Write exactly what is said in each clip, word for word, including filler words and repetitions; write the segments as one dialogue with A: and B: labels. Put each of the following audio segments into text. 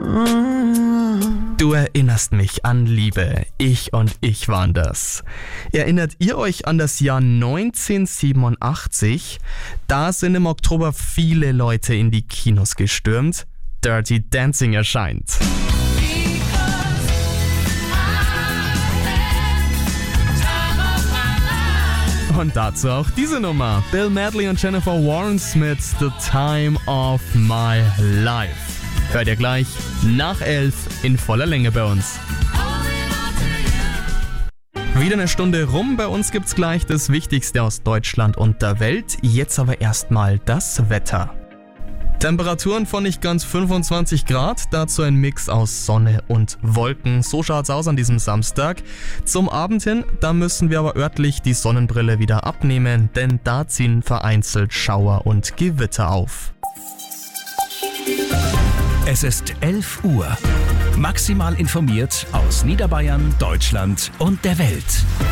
A: Du erinnerst mich an Liebe, ich und ich waren das. Erinnert ihr euch an das Jahr neunzehnhundertsiebenundachtzig? Da sind im Oktober viele Leute in die Kinos gestürmt. Dirty Dancing erscheint. Und dazu auch diese Nummer. Bill Medley und Jennifer Warren mit The Time of My Life. Hört ihr gleich nach elf in voller Länge bei uns. Wieder eine Stunde rum. Bei uns gibt's gleich das Wichtigste aus Deutschland und der Welt. Jetzt aber erstmal das Wetter. Temperaturen von nicht ganz fünfundzwanzig Grad, dazu ein Mix aus Sonne und Wolken. So schaut's aus an diesem Samstag. Zum Abend hin, da müssen wir aber örtlich die Sonnenbrille wieder abnehmen, denn da ziehen vereinzelt Schauer und Gewitter auf.
B: Es ist elf Uhr. Maximal informiert aus Niederbayern, Deutschland und der Welt.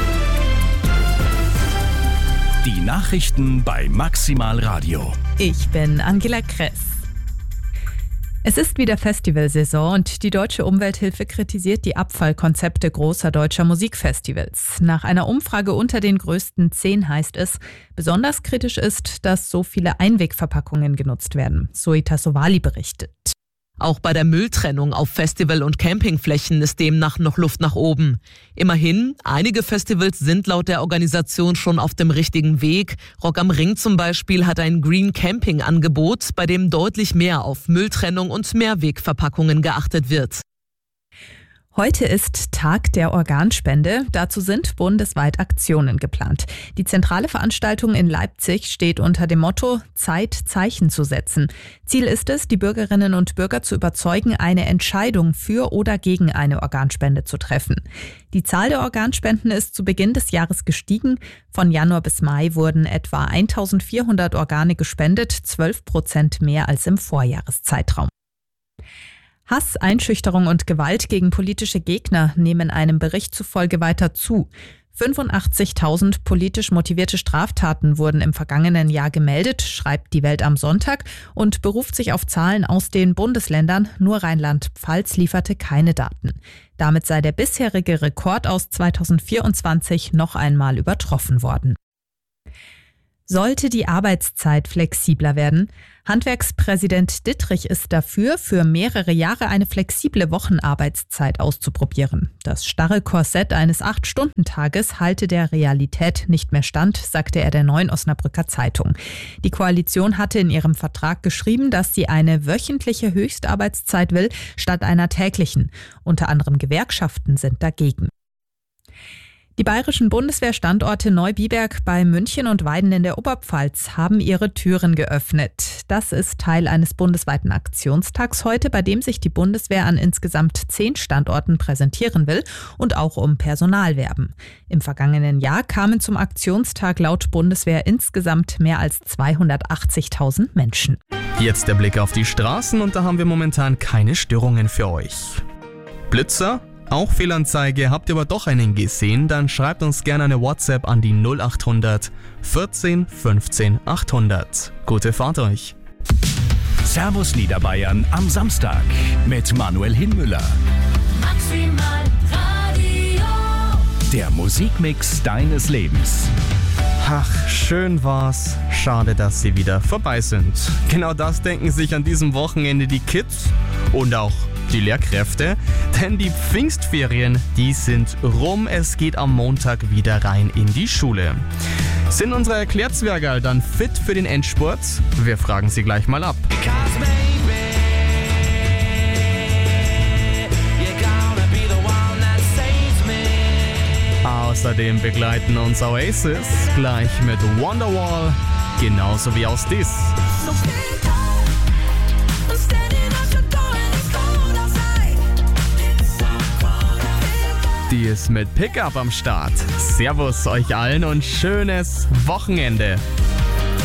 B: Die Nachrichten bei Maximal Radio.
C: Ich bin Angela Kress. Es ist wieder Festivalsaison und die Deutsche Umwelthilfe kritisiert die Abfallkonzepte großer deutscher Musikfestivals. Nach einer Umfrage unter den größten zehn heißt es, besonders kritisch ist, dass so viele Einwegverpackungen genutzt werden. Zoe Sowali berichtet.
D: Auch bei der Mülltrennung auf Festival- und Campingflächen ist demnach noch Luft nach oben. Immerhin, einige Festivals sind laut der Organisation schon auf dem richtigen Weg. Rock am Ring zum Beispiel hat ein Green Camping Angebot, bei dem deutlich mehr auf Mülltrennung und Mehrwegverpackungen geachtet wird.
C: Heute ist Tag der Organspende. Dazu sind bundesweit Aktionen geplant. Die zentrale Veranstaltung in Leipzig steht unter dem Motto Zeit, Zeichen zu setzen. Ziel ist es, die Bürgerinnen und Bürger zu überzeugen, eine Entscheidung für oder gegen eine Organspende zu treffen. Die Zahl der Organspenden ist zu Beginn des Jahres gestiegen. Von Januar bis Mai wurden etwa eintausendvierhundert Organe gespendet, zwölf Prozent mehr als im Vorjahreszeitraum. Hass, Einschüchterung und Gewalt gegen politische Gegner nehmen einem Bericht zufolge weiter zu. fünfundachtzigtausend politisch motivierte Straftaten wurden im vergangenen Jahr gemeldet, schreibt die Welt am Sonntag und beruft sich auf Zahlen aus den Bundesländern. Nur Rheinland-Pfalz lieferte keine Daten. Damit sei der bisherige Rekord aus zweitausendvierundzwanzig noch einmal übertroffen worden. Sollte die Arbeitszeit flexibler werden? Handwerkspräsident Dittrich ist dafür, für mehrere Jahre eine flexible Wochenarbeitszeit auszuprobieren. Das starre Korsett eines acht-Stunden-Tages halte der Realität nicht mehr stand, sagte er der Neuen Osnabrücker Zeitung. Die Koalition hatte in ihrem Vertrag geschrieben, dass sie eine wöchentliche Höchstarbeitszeit will, statt einer täglichen. Unter anderem Gewerkschaften sind dagegen. Die bayerischen Bundeswehrstandorte Neubiberg bei München und Weiden in der Oberpfalz haben ihre Türen geöffnet. Das ist Teil eines bundesweiten Aktionstags heute, bei dem sich die Bundeswehr an insgesamt zehn Standorten präsentieren will und auch um Personal werben. Im vergangenen Jahr kamen zum Aktionstag laut Bundeswehr insgesamt mehr als zweihundertachtzigtausend Menschen.
A: Jetzt der Blick auf die Straßen und da haben wir momentan keine Störungen für euch. Blitzer? Auch Fehlanzeige, habt ihr aber doch einen gesehen, dann schreibt uns gerne eine WhatsApp an die null achthundert vierzehn fünfzehn achthundert. Gute Fahrt euch!
B: Servus Niederbayern am Samstag mit Manuel Hinmüller.
E: Maximal Radio.
B: Der Musikmix deines Lebens.
A: Ach, schön war's. Schade, dass sie wieder vorbei sind. Genau das denken sich an diesem Wochenende die Kids und auch die Lehrkräfte, denn die Pfingstferien, die sind rum. Es geht am Montag wieder rein in die Schule. Sind unsere Erklärzwergerl dann fit für den Endspurt? Wir fragen sie gleich mal ab. Außerdem begleiten uns Oasis gleich mit Wonderwall, genauso wie aus Dis. Die ist mit Pickup am Start. Servus euch allen und schönes Wochenende.